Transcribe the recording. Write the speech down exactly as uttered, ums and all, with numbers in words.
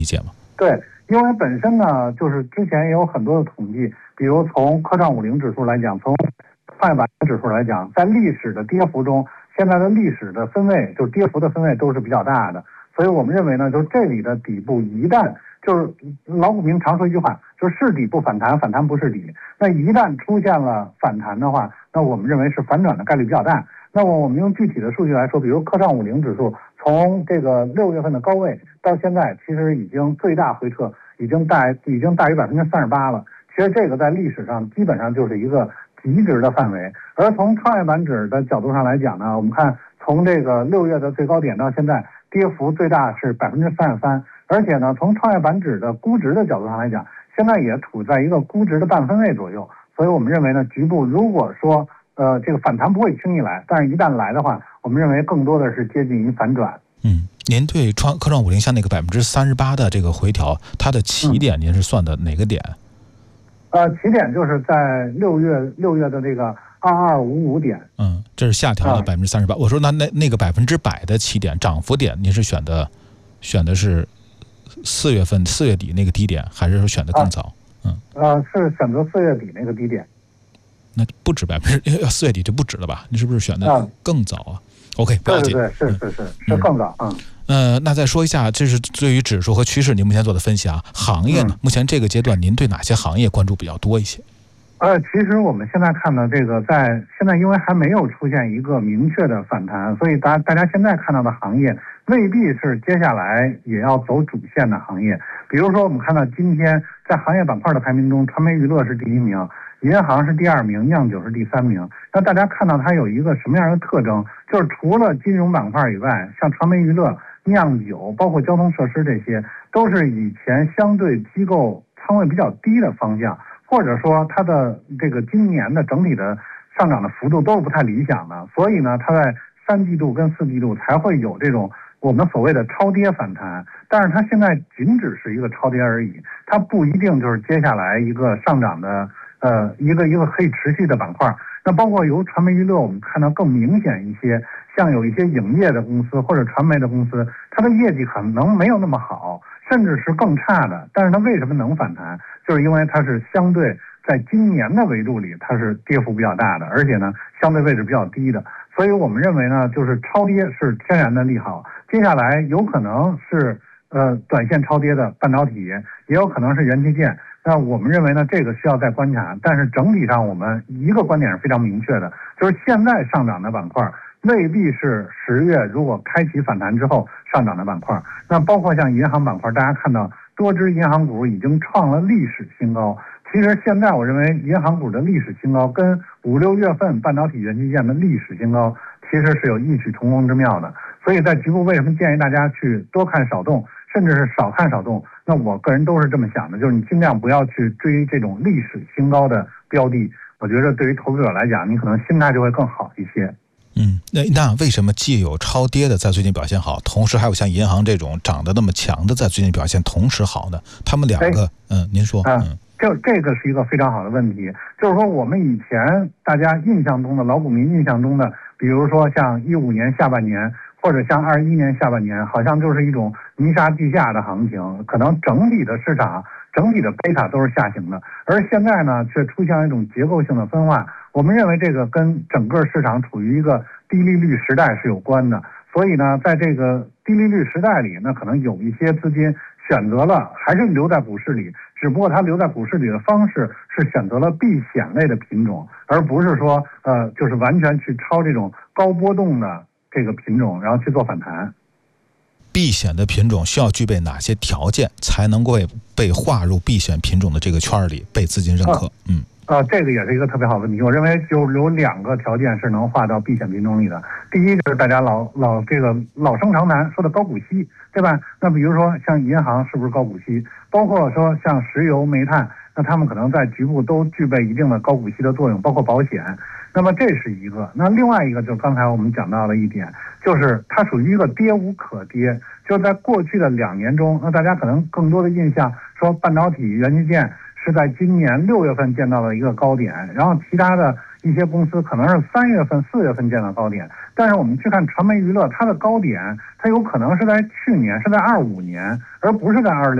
理解吗？ 对，因为本身呢，就是之前也有很多的统计，比如从科创五零指数来讲，从创业板指数来讲，在历史的跌幅中，现在的历史的分位，就是跌幅的分位都是比较大的。所以我们认为呢，就是这里的底部一旦就是老股民常说一句话，就是是底不反弹，反弹不是底。那一旦出现了反弹的话，那我们认为是反转的概率比较大。那么我们用具体的数据来说，比如科创五零指数从这个六月份的高位到现在，其实已经最大回撤已经大已经大于百分之三十八了。其实这个在历史上基本上就是一个极值的范围。而从创业板指的角度上来讲呢，我们看从这个六月的最高点到现在，跌幅最大是百分之三十三。而且呢，从创业板指的估值的角度上来讲，现在也处在一个估值的半分位左右。所以我们认为呢，局部如果说呃，这个反弹不会轻易来，但是一旦来的话，我们认为更多的是接近于反转。 嗯，您对创科创五零像那个百分之三十八的这个回调，它的起点您是算的哪个点？ 嗯、呃，起点就是在六月六月的这个二二五五点。 嗯，这是下调的百分之三十八。我说那那那个百分之百的起点涨幅点，您是选的选的是四月份四月底那个低点，还是说选的更早？ 嗯，呃，是选择四月底那个低点。 那不止百分之四月底就不止了吧？你是不是选的更早啊？ OK， 不要紧， 对对对，是是是、嗯、是更早。嗯， 呃，那再说一下，这是对于指数和趋势您目前做的分析啊。行业呢，嗯、目前这个阶段您对哪些行业关注比较多一些？ 呃，其实我们现在看到这个，在现在因为还没有出现一个明确的反弹，所以大大家现在看到的行业未必是接下来也要走主线的行业。比如说，我们看到今天在行业板块的排名中，传媒娱乐是第一名，银行是第二名，酿酒是第三名。那大家看到它有一个什么样的特征？就是除了金融板块以外，像传媒娱乐、酿酒，包括交通设施，这些都是以前相对机构仓位比较低的方向，或者说它的这个今年的整体的上涨的幅度都是不太理想的。所以呢，它在三季度跟四季度才会有这种我们所谓的超跌反弹。但是它现在仅只是一个超跌而已，它不一定就是接下来一个上涨的呃一个一个可以持续的板块。那包括由传媒娱乐，我们看到更明显一些，像有一些影业的公司或者传媒的公司，它的业绩可能没有那么好，甚至是更差的，但是它为什么能反弹？就是因为它是相对在今年的维度里，它是跌幅比较大的，而且呢相对位置比较低的。所以我们认为呢，就是超跌是天然的利好，接下来有可能是呃短线超跌的半导体，也有可能是元器件。那我们认为呢，这个需要再观察，但是整体上我们一个观点是非常明确的，就是现在上涨的板块未必是十月如果开启反弹之后上涨的板块。那包括像银行板块，大家看到多只银行股已经创了历史新高。其实现在我认为银行股的历史新高跟五六月份半导体元器件的历史新高其实是有异曲同工之妙的。所以在局部为什么建议大家去多看少动，甚至是少看少动？那我个人都是这么想的，就是你尽量不要去追这种历史新高的标的。我觉得对于投资者来讲，你可能心态就会更好一些。 嗯，那那为什么既有超跌的在最近表现好，同时还有像银行这种涨得那么强的在最近表现同时好呢？他们两个，嗯，您说，嗯， 这这个是一个非常好的问题，就是说我们以前大家印象中的老股民印象中的，比如说像一五年下半年。或者像二一年下半年，好像就是一种泥沙俱下的行情，可能整体的市场、整体的贝塔都是下行的。而现在呢，却出现了一种结构性的分化。我们认为这个跟整个市场处于一个低利率时代是有关的。所以呢，在这个低利率时代里，那可能有一些资金选择了还是留在股市里，只不过它留在股市里的方式是选择了避险类的品种，而不是说呃，就是完全去抄这种高波动的这个品种，然后去做反弹。 避险的品种需要具备哪些条件才能够被划入避险品种的这个圈里，被资金认可？嗯， 呃，这个也是一个特别好的问题。我认为就有两个条件是能划到避险品种里的。第一就是大家老老这个老生常谈说的高股息，对吧？那比如说像银行是不是高股息？包括说像石油、煤炭，那他们可能在局部都具备一定的高股息的作用，包括保险。那么这是一个。那另外一个就是刚才我们讲到了一点，就是它属于一个跌无可跌。就是在过去的两年中，那大家可能更多的印象说半导体、元器件是在今年六月份见到了一个高点，然后其他的一些公司可能是三月份、四月份见到高点，但是我们去看传媒娱乐，它的高点，它有可能是在去年，是在二五年，而不是在二六。